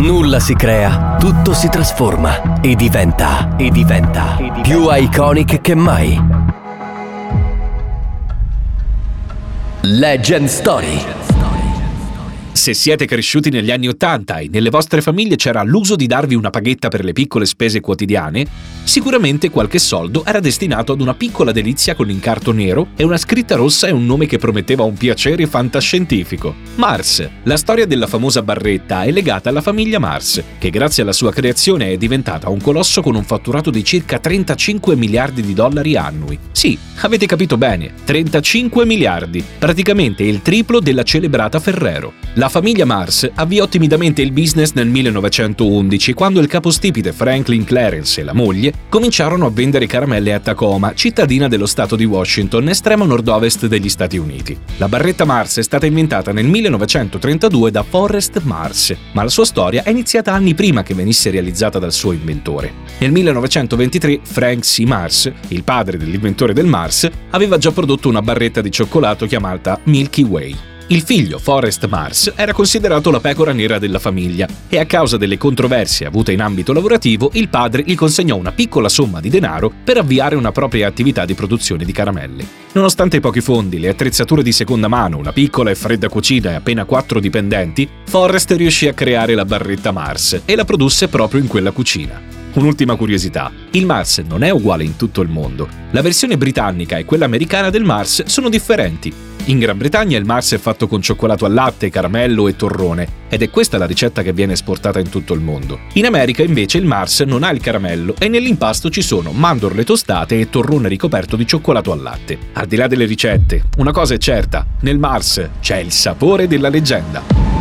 Nulla si crea, tutto si trasforma e diventa più iconic che mai. Legend Story. Se siete cresciuti negli anni '80 e nelle vostre famiglie c'era l'uso di darvi una paghetta per le piccole spese quotidiane, sicuramente qualche soldo era destinato ad una piccola delizia con l'incarto nero e una scritta rossa e un nome che prometteva un piacere fantascientifico. Mars. La storia della famosa barretta è legata alla famiglia Mars, che grazie alla sua creazione è diventata un colosso con un fatturato di circa 35 miliardi di dollari annui. Sì, avete capito bene, 35 miliardi, praticamente il triplo della celebrata Ferrero. La famiglia Mars avviò timidamente il business nel 1911, quando il capostipite Franklin Clarence e la moglie cominciarono a vendere caramelle a Tacoma, cittadina dello stato di Washington, estremo nord-ovest degli Stati Uniti. La barretta Mars è stata inventata nel 1932 da Forrest Mars, ma la sua storia è iniziata anni prima che venisse realizzata dal suo inventore. Nel 1923 Frank C. Mars, il padre dell'inventore del Mars, aveva già prodotto una barretta di cioccolato chiamata Milky Way. Il figlio, Forrest Mars, era considerato la pecora nera della famiglia e a causa delle controversie avute in ambito lavorativo, il padre gli consegnò una piccola somma di denaro per avviare una propria attività di produzione di caramelle. Nonostante i pochi fondi, le attrezzature di seconda mano, una piccola e fredda cucina e appena 4 dipendenti, Forrest riuscì a creare la barretta Mars e la produsse proprio in quella cucina. Un'ultima curiosità, il Mars non è uguale in tutto il mondo. La versione britannica e quella americana del Mars sono differenti. In Gran Bretagna il Mars è fatto con cioccolato al latte, caramello e torrone, ed è questa la ricetta che viene esportata in tutto il mondo. In America invece il Mars non ha il caramello e nell'impasto ci sono mandorle tostate e torrone ricoperto di cioccolato al latte. Al di là delle ricette, una cosa è certa, nel Mars c'è il sapore della leggenda.